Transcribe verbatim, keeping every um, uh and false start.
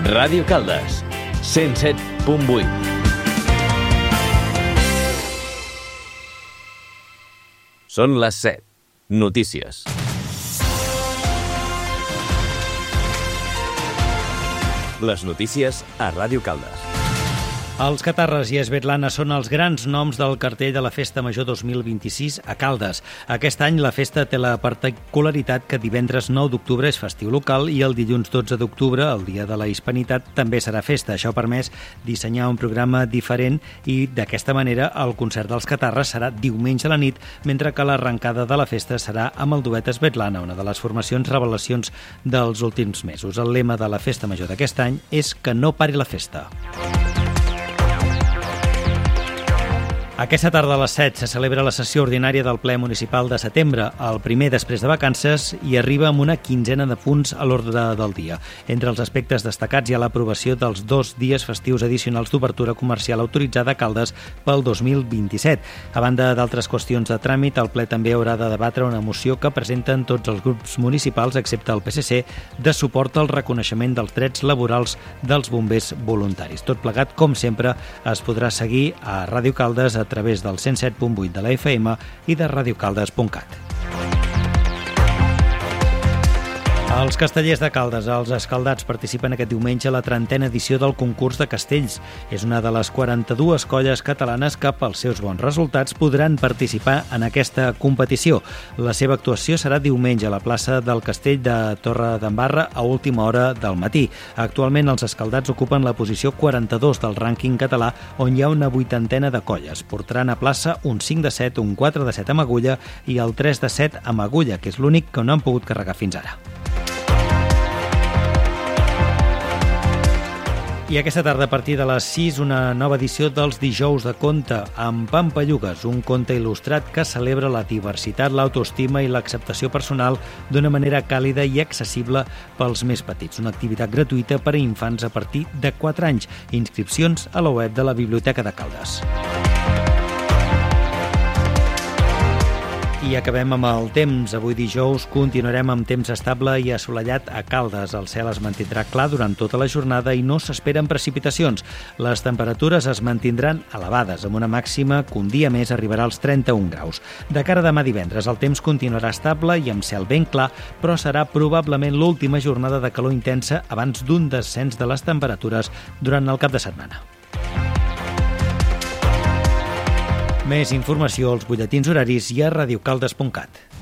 Ràdio Caldes, cent set punt vuit. Són les set. Notícies. Les notícies a Ràdio Caldes. Els Catarres i Svetlana són els grans noms del cartell de la Festa Major dos mil vint-i-sis a Caldes. Aquest any la festa té la particularitat que divendres nou d'octubre és festiu local i el dilluns dotze d'octubre, el dia de la Hispanitat, també serà festa. Això ha permès dissenyar un programa diferent i d'aquesta manera el concert dels Catarres serà diumenge a la nit, mentre que l'arrencada de la festa serà amb el duet Svetlana, una de les formacions revelacions dels últims mesos. El lema de la Festa Major d'aquest any és que no pari la festa. Aquesta tarda a les set se celebra la sessió ordinària del ple municipal de setembre, el primer després de vacances, i arriba amb una quinzena de punts a l'ordre del dia. Entre els aspectes destacats hi ha l'aprovació dels dos dies festius addicionals d'obertura comercial autoritzada a Caldes pel dos mil vint-i-set. A banda d'altres qüestions de tràmit, el ple també haurà de debatre una moció que presenten tots els grups municipals, excepte el P S C, de suport al reconeixement dels drets laborals dels bombers voluntaris. Tot plegat, com sempre, es podrà seguir a Ràdio Caldes a a través del cent set punt vuit de la F M i de radiocaldes punt cat. Els castellers de Caldes, els escaldats, participen aquest diumenge a la trentena edició del concurs de castells. És una de les quaranta-dues colles catalanes que, pels seus bons resultats, podran participar en aquesta competició. La seva actuació serà diumenge a la plaça del Castell de Torredembarra a última hora del matí. Actualment, els escaldats ocupen la posició quaranta-dos del rànquing català, on hi ha una vuitantena de colles. Portaran a plaça un cinc de set, un quatre de set amb agulla i el tres de set amb agulla, que és l'únic que no han pogut carregar fins ara. I aquesta tarda, a partir de les sis, una nova edició dels Dijous de Conte, amb Pampallugues, un conte il·lustrat que celebra la diversitat, l'autoestima i l'acceptació personal d'una manera càlida i accessible pels més petits. Una activitat gratuïta per a infants a partir de quatre anys. Inscripcions a la web de la Biblioteca de Caldes. I acabem amb el temps. Avui dijous continuarem amb temps estable i assolellat a Caldes. El cel es mantindrà clar durant tota la jornada i no s'esperen precipitacions. Les temperatures es mantindran elevades, amb una màxima que un dia més arribarà als trenta-un graus. De cara a demà divendres, el temps continuarà estable i amb cel ben clar, però serà probablement l'última jornada de calor intensa abans d'un descens de les temperatures durant el cap de setmana. Més informació als butlletins horaris i a radiocaldes punt cat.